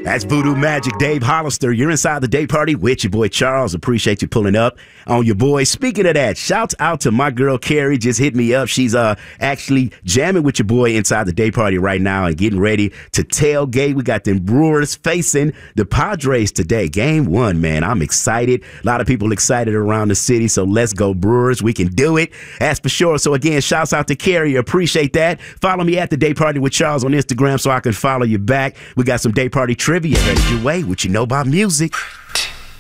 That's Voodoo Magic, Dave Hollister. You're inside the day party with your boy Charles. Appreciate you pulling up on your boy. Speaking of that, shouts out to my girl Carrie. Just hit me up. She's actually jamming with your boy inside the day party right now and getting ready to tailgate. We got them Brewers facing the Padres today. Game 1, man. I'm excited. A lot of people excited around the city, so let's go Brewers. We can do it. That's for sure. So again, shouts out to Carrie. Appreciate that. Follow me at the Day Party with Charles on Instagram so I can follow you back. We got some day party trivia headed your way. What you know about music?